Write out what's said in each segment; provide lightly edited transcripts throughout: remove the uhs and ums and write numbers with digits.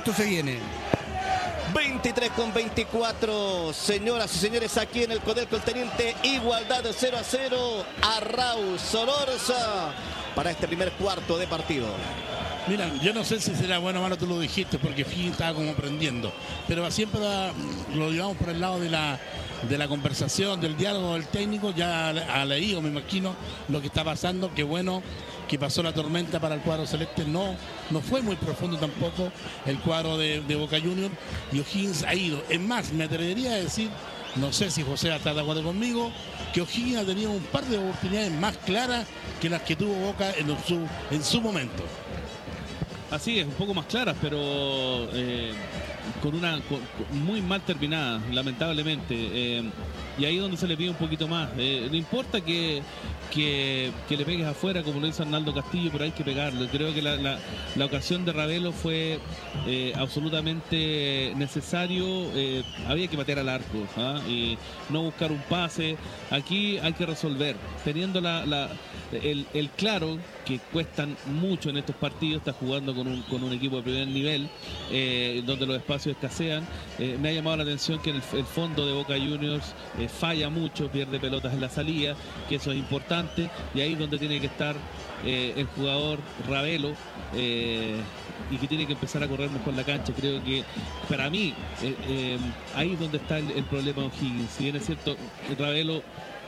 esto se viene. 23:24, señoras y señores, aquí en el Codelco El Teniente, igualdad de 0-0, Arrau Solorza para este primer cuarto de partido. Mira, yo no sé si será bueno o malo, tú lo dijiste, porque Higgins estaba como aprendiendo, pero siempre lo llevamos por el lado de la conversación, del diálogo del técnico. Ya ha leído, me imagino, lo que está pasando. Qué bueno que pasó la tormenta para el cuadro celeste. No fue muy profundo tampoco el cuadro de Boca Juniors, y O'Higgins ha ido. Es más, me atrevería a decir, no sé si José está de acuerdo conmigo, que O'Higgins ha tenido un par de oportunidades más claras que las que tuvo Boca en su momento. Así es, un poco más claras, pero muy mal terminada, lamentablemente. Y ahí es donde se le pide un poquito más. No importa que le pegues afuera, como lo hizo Arnaldo Castillo, pero hay que pegarlo. Creo que la ocasión de Ravelo fue absolutamente necesario. Había que patear al arco, y no buscar un pase. Aquí hay que resolver. Teniendo el claro, que cuestan mucho en estos partidos, está jugando con un equipo de primer nivel, donde los espacios escasean. Me ha llamado la atención que el fondo de Boca Juniors falla mucho, pierde pelotas en la salida, que eso es importante, y ahí es donde tiene que estar el jugador Ravelo, y que tiene que empezar a correr mejor la cancha. Creo que para mí ahí es donde está el problema de O'Higgins. Si bien es cierto, Ravelo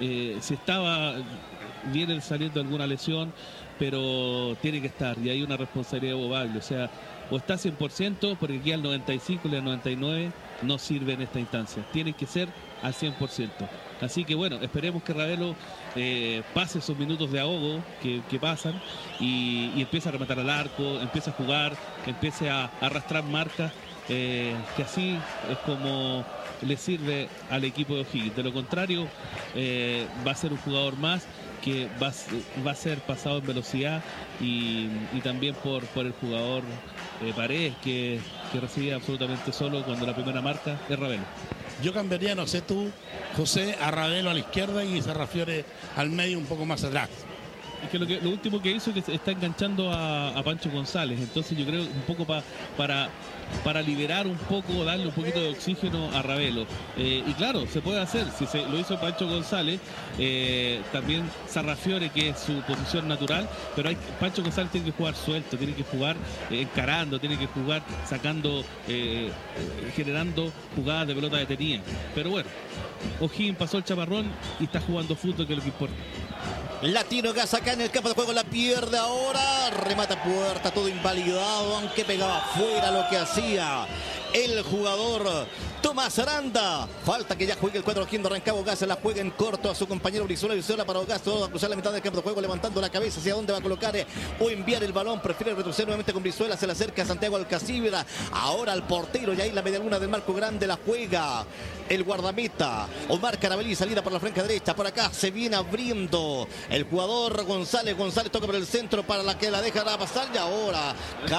viene saliendo alguna lesión, pero tiene que estar, y hay una responsabilidad de Bobaglio. O sea, o está 100%, porque aquí al 95 y al 99 no sirve en esta instancia. Tienen que ser al 100%. Así que bueno, esperemos que Ravelo pase esos minutos de ahogo que pasan, y empiece a rematar al arco, empiece a jugar, empiece a arrastrar marcas, que así es como le sirve al equipo de O'Higgins. De lo contrario, va a ser un jugador más que va a ser pasado en velocidad, y también por el jugador Paredes, que recibía absolutamente solo cuando la primera marca es Ravelo. Yo cambiaría, no sé tú, José, a Ravelo a la izquierda y Sarrafiore al medio, un poco más atrás. Es que lo último que hizo es que está enganchando a Pancho González. Entonces yo creo un poco para liberar un poco, darle un poquito de oxígeno a Ravelo. Y claro, se puede hacer. Si lo hizo Pancho González, también Sarrafiore, que es su posición natural, pero Pancho González tiene que jugar suelto, tiene que jugar encarando, tiene que jugar sacando, generando jugadas de pelota detenida. Pero bueno, O'Higgins pasó el chaparrón y está jugando fútbol, que es lo que importa. Latino Gas acá en el campo de juego, la pierde ahora, remata puerta, todo invalidado, aunque pegaba fuera lo que hacía el jugador Tomás Aranda. Falta que ya juegue el cuadro O'Higgins de Rancagua. Gas la juega en corto a su compañero Brizuela para Gas, todo a cruzar la mitad del campo de juego, levantando la cabeza hacia dónde va a colocar o enviar el balón. Prefiere retroceder nuevamente con Brizuela, se le acerca a Santiago Alcacibra, ahora al portero, y ahí la media luna del marco grande la juega el guardameta Omar Caravelli, salida por la franja derecha. Por acá se viene abriendo el jugador González toca por el centro para la que la deja pasar, y ahora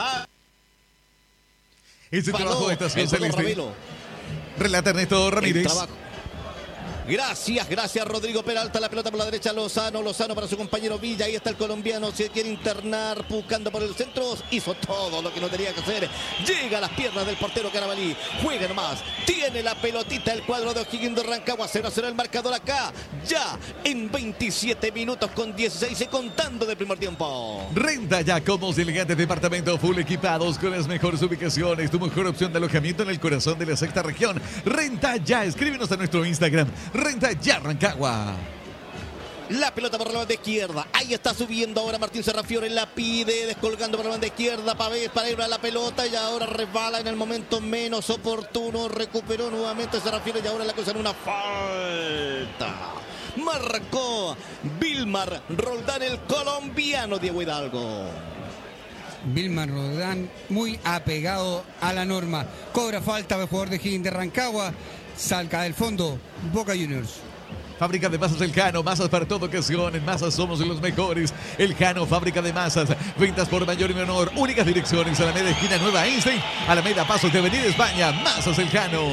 ese trabajo de estación celeste. Relata Ernesto Ramírez. Gracias Rodrigo Peralta, la pelota por la derecha, Lozano para su compañero Villa, ahí está el colombiano, se quiere internar, buscando por el centro, hizo todo lo que no tenía que hacer, llega a las piernas del portero Carabalí, juega nomás, tiene la pelotita el cuadro de O'Higgins de Rancagua, 0-0 el marcador acá, ya en 27 minutos con 16 y contando del primer tiempo. Renta Ya Comos, elegante departamento full equipados con las mejores ubicaciones, tu mejor opción de alojamiento en el corazón de la sexta región. Renta Ya, escríbenos a nuestro Instagram, Renta Ya Rancagua. La pelota por la banda izquierda. Ahí está subiendo ahora Martín Sarrafiore. La pide, descolgando por la banda izquierda. Para ir a la pelota. Y ahora resbala en el momento menos oportuno. Recuperó nuevamente Sarrafiore. Y ahora la cosa en una falta. Marcó Vilmar Roldán, el colombiano Diego Hidalgo. Vilmar Roldán muy apegado a la norma. Cobra falta el jugador de O'Higgins de Rancagua. Salca del fondo Boca Juniors. Fábrica de masas El Jano, masas para toda ocasión, en masas somos los mejores. El Jano, fábrica de masas, ventas por mayor y menor, únicas direcciones: Alameda esquina Nueva Einstein, Alameda Pasos de Avenida España, masas El Jano.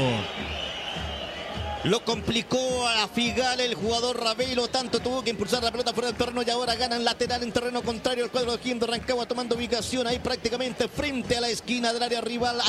Lo complicó a Figal el jugador Ravelo, tanto tuvo que impulsar la pelota fuera del terreno, y ahora ganan lateral en terreno contrario el cuadro de O'Higgins de Rancagua, tomando ubicación ahí prácticamente frente a la esquina del área rival.